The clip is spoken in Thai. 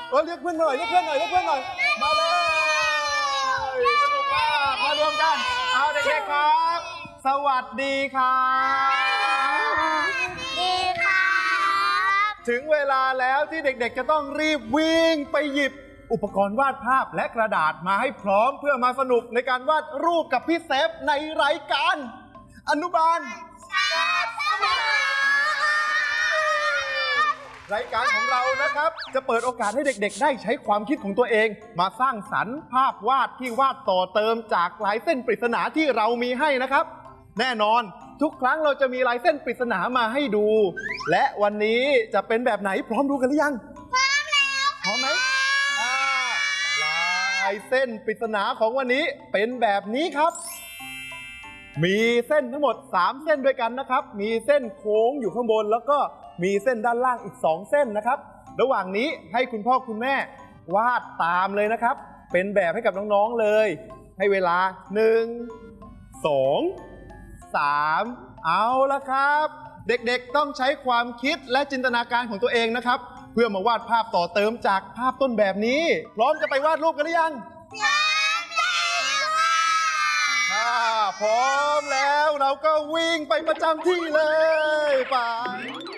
เรียกเพื่อนหน่อยเรียกเพื่อนหน่อยเรียกเพื่อนหน่อยมาเลยสนุกมากมารวมกันเอาเด็กๆครับสวัสดีครับดีครับถึงเวลาแล้วที่เด็กๆจะต้องรีบวิ่งไปหยิบอุปกรณ์วาดภาพและกระดาษมาให้พร้อมเพื่อมาสนุกในการวาดรูปกับพี่เซฟในรายการอนุบาลรายการของเรานะครับจะเปิดโอกาสให้เด็กๆได้ใช้ความคิดของตัวเองมาสร้างสรรค์ภาพวาดที่วาดต่อเติมจากลายเส้นปริศนาที่เรามีให้นะครับแน่นอนทุกครั้งเราจะมีลายเส้นปริศนามาให้ดูและวันนี้จะเป็นแบบไหนพร้อมดูกันหรือยังพร้อมแล้วพร้อมไหมลายเส้นปริศนาของวันนี้เป็นแบบนี้ครับมีเส้นทั้งหมด3เส้นด้วยกันนะครับมีเส้นโค้งอยู่ข้างบนแล้วก็มีเส้นด้านล่างอีก2เส้นนะครับระหว่างนี้ให้คุณพ่อคุณแม่วาดตามเลยนะครับเป็นแบบให้กับน้องๆเลยให้เวลา1 2 3เอาละครับเด็กๆต้องใช้ความคิดและจินตนาการของตัวเองนะครับเพื่อมาวาดภาพต่อเติมจากภาพต้นแบบนี้พร้อมจะไปวาดรูปกันหรือยังถ้าพร้อมแล้วเราก็วิ่งไปประจำที่เลยไป